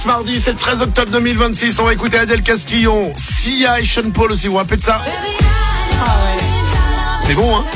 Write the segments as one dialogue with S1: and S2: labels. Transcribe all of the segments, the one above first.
S1: Mardi, c'est le 13 octobre 2026. On va écouter Adèle Castillon, Sia et Sean Paul aussi. Vous vous rappelez de ça? C'est bon, hein?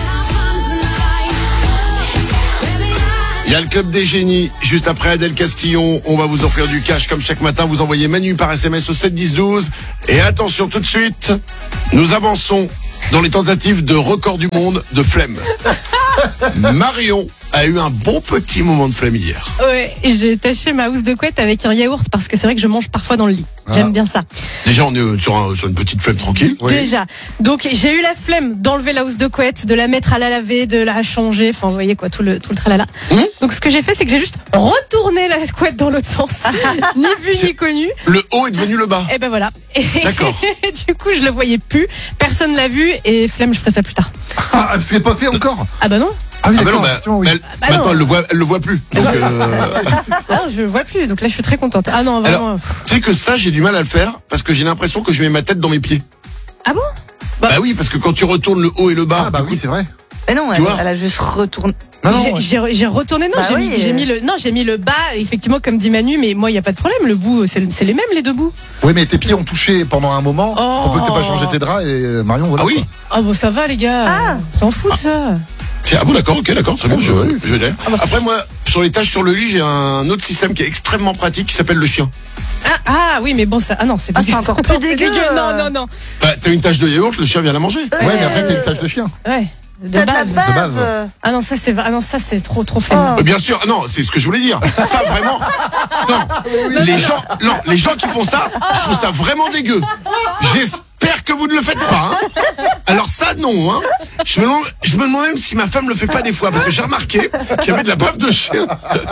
S1: Il y a le Club des Génies. Juste après Adèle Castillon, on va vous offrir du cash comme chaque matin. Vous envoyez Manu par SMS au 7 10 12. Et attention, tout de suite, nous avançons dans les tentatives de record du monde de flemme. Marion a eu un bon petit moment de flemme hier.
S2: Ouais, et j'ai taché ma housse de couette avec un yaourt parce que c'est vrai que je mange parfois dans le lit. J'aime bien ça.
S1: Déjà, on est sur une petite flemme tranquille.
S2: Oui. Déjà. Donc, j'ai eu la flemme d'enlever la housse de couette, de la mettre à la laver, de la changer. Enfin, vous voyez quoi, tout le tralala. Donc, ce que j'ai fait, c'est que j'ai juste retourné la couette dans l'autre sens. Ni vu, ni connu.
S1: Le haut est devenu le bas.
S2: Et ben voilà.
S1: D'accord.
S2: Du coup, je le voyais plus. Personne l'a vu et flemme, je ferai ça plus tard.
S3: Ah, parce que c'est pas fait encore.
S2: Ah bah non.
S3: Ah oui,
S1: non,
S3: oui.
S1: maintenant elle le voit plus. Donc,
S2: non, je vois plus. Donc là, je suis très contente. Ah non, vraiment.
S1: Alors, tu sais que ça, j'ai du mal à le faire parce que j'ai l'impression que je mets ma tête dans mes pieds.
S2: Ah bon?
S1: Bah oui, parce que quand tu retournes le haut et le bas.
S3: Ah bah oui, c'est vrai.
S4: Mais non, elle a juste retourné.
S2: J'ai retourné, non,
S4: bah
S2: j'ai mis le bas, effectivement, comme dit Manu, mais moi, il n'y a pas de problème. Le bout, c'est les mêmes, les deux bouts.
S3: Oui, mais tes pieds ont touché pendant un moment.
S2: Oh.
S3: On peut que t'aies pas changé tes draps et Marion, voilà.
S1: Ah oui.
S2: Ah bon, ça va, les gars.
S4: Ah.
S2: S'en fout de ça.
S1: Ah bon, d'accord, ok, d'accord, très bien, je l'ai. Après, moi, sur les tâches sur le lit, j'ai un autre système qui est extrêmement pratique qui s'appelle le chien.
S2: Ah oui, mais bon, ça. Ah non, c'est dégueu.
S4: c'est encore plus dégueu.
S2: Non.
S1: Bah, t'as une tâche de yaourt, le chien vient la manger.
S3: Ouais, mais après, t'as une tache de chien.
S2: Ouais. De
S4: T'as de la
S2: bave.
S4: bave.
S2: Ah non, ça c'est trop flemme.
S1: Bien sûr, non, c'est ce que je voulais dire. Ça, vraiment. Non, les gens qui font ça, je trouve ça vraiment dégueu. J'espère que vous ne le faites pas, hein. Alors ça, non, hein. Je me demande même si ma femme le fait pas des fois, parce que j'ai remarqué qu'il y avait de la bave de chien.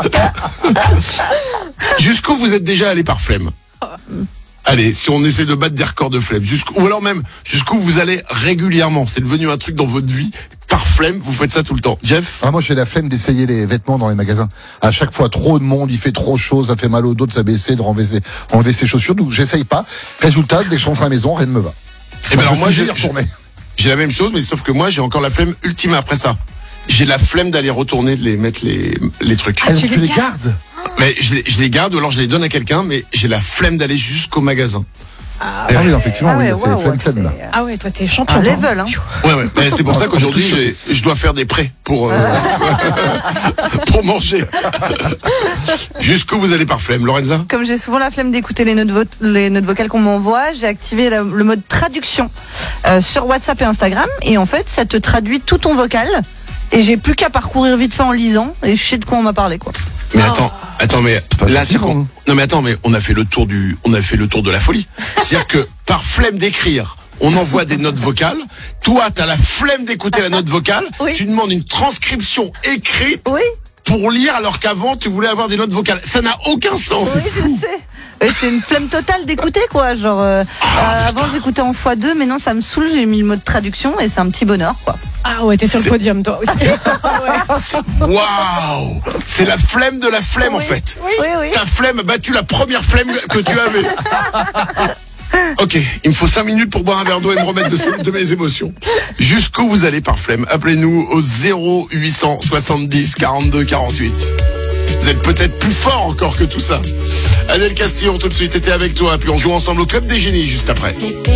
S1: Jusqu'où vous êtes déjà allé par flemme? Allez, si on essaie de battre des records de flemme, ou alors même jusqu'où vous allez régulièrement, c'est devenu un truc dans votre vie, par flemme, vous faites ça tout le temps. Jeff?
S3: Ah, moi, j'ai la flemme d'essayer les vêtements dans les magasins. À chaque fois, trop de monde, il fait trop chaud, ça fait mal au dos de s'abaisser, de enlever ses chaussures, donc j'essaye pas. Résultat, dès que je rentre à la maison, rien ne me va.
S1: Et ben alors moi, j'ai
S3: retourné.
S1: la même chose, mais sauf que moi, j'ai encore la flemme ultime après ça. J'ai la flemme d'aller retourner, de les mettre les trucs.
S3: Ah, donc tu les gardes?
S1: Mais je les garde ou alors je les donne à quelqu'un, mais j'ai la flemme d'aller jusqu'au magasin.
S3: Ah oui, effectivement, oui, c'est flemme là.
S2: Ah ouais, toi t'es champion.
S4: Un level, hein.
S1: Ouais. Mais c'est pour ça qu'aujourd'hui, je dois faire des prêts pour manger. Jusqu'où vous allez par flemme, Lorenza?
S4: Comme j'ai souvent la flemme d'écouter les notes vocales qu'on m'envoie, j'ai activé le mode traduction sur WhatsApp et Instagram. Et en fait, ça te traduit tout ton vocal. Et j'ai plus qu'à parcourir vite fait en lisant. Et je sais de quoi on m'a parlé, quoi.
S1: Mais attends, mais là, c'est con. Non, mais attends, mais on a fait le tour de la folie. C'est-à-dire que par flemme d'écrire, on envoie des notes vocales. Toi, t'as la flemme d'écouter la note vocale.
S4: Oui.
S1: Tu demandes une transcription écrite.
S4: Oui.
S1: Pour lire alors qu'avant tu voulais avoir des notes vocales. Ça n'a aucun sens.
S4: Oui, je sais. C'est une flemme totale d'écouter, quoi. Genre, avant j'écoutais en x2, mais non, ça me saoule. J'ai mis le mode traduction et c'est un petit bonheur, quoi.
S2: Ah ouais, t'es sur le podium, toi aussi.
S1: Waouh! C'est la flemme de la flemme, en fait.
S4: Oui.
S1: Ta flemme a battu la première flemme que tu avais. Ok, il me faut 5 minutes pour boire un verre d'eau et me remettre de mes émotions. Jusqu'où vous allez par flemme? Appelez-nous au 0800 70 42 48. Vous êtes peut-être plus fort encore que tout ça. Adèle Castillon tout de suite était avec toi, puis on joue ensemble au Club des Génies juste après.